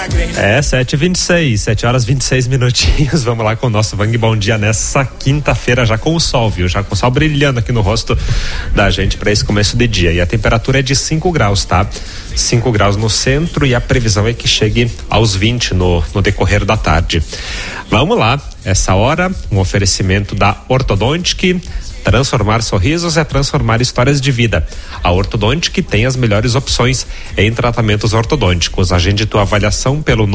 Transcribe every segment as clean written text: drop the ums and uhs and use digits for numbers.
7h26, 7h26 minutinhos. Vamos lá com o nosso Vang Bom Dia nessa quinta-feira, já com o sol, viu? Já com o sol brilhando aqui no rosto da gente para esse começo de dia. E a temperatura é de 5 graus, tá? 5 graus no centro e a previsão é que chegue aos 20 no decorrer da tarde. Vamos lá, essa hora, um oferecimento da Ortodontic. Transformar sorrisos é transformar histórias de vida. A Ortodontic tem as melhores opções em tratamentos ortodônticos. Agende tua avaliação pelo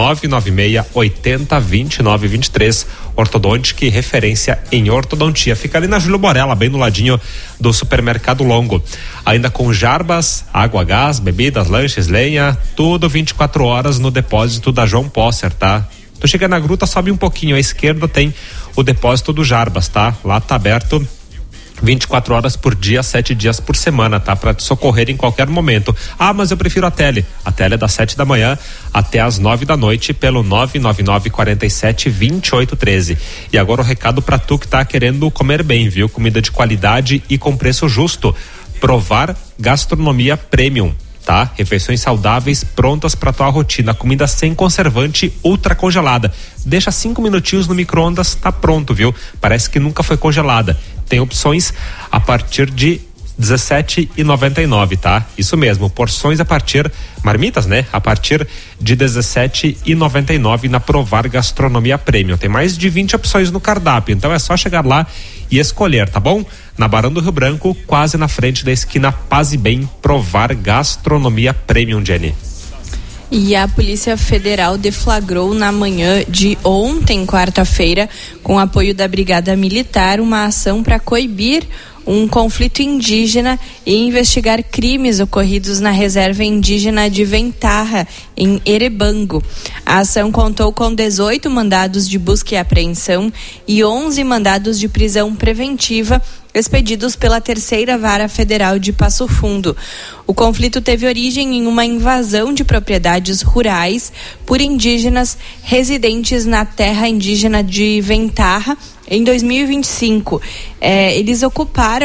996-80-29-23. Ortodontic, referência em ortodontia. Fica ali na Júlio Borella, bem no ladinho do Supermercado Longo. Ainda com Jarbas, água, gás, bebidas, lanches, lenha, tudo 24 horas no depósito da João Posser, tá? Tu chega na gruta, sobe um pouquinho, à esquerda tem o depósito do Jarbas, tá? Lá tá aberto 24 horas por dia, 7 dias por semana, tá? Pra te socorrer em qualquer momento. Ah, mas eu prefiro a tele. A tele é das 7 da manhã até as 9 da noite pelo 999-47-2813. E agora o recado pra tu que tá querendo comer bem, viu? Comida de qualidade e com preço justo. Provar Gastronomia Premium, tá? Refeições saudáveis prontas para tua rotina, comida sem conservante, ultra congelada. Deixa 5 minutinhos no micro-ondas, tá pronto, viu? Parece que nunca foi congelada. Tem opções a partir de R$17,99, tá? Isso mesmo, porções marmitas, né? A partir de R$17,99 na Provar Gastronomia Premium. Tem mais de 20 opções no cardápio, então é só chegar lá e escolher, tá bom? Na Barão do Rio Branco, quase na frente da esquina Paz e Bem, Provar Gastronomia Premium, Jenny. E a Polícia Federal deflagrou na manhã de ontem, quarta-feira, com apoio da Brigada Militar, uma ação para coibir um conflito indígena e investigar crimes ocorridos na reserva indígena de Ventarra, em Erebango. A ação contou com 18 mandados de busca e apreensão e 11 mandados de prisão preventiva expedidos pela Terceira Vara Federal de Passo Fundo. O conflito teve origem em uma invasão de propriedades rurais por indígenas residentes na terra indígena de Ventarra em 2025. Eles ocuparam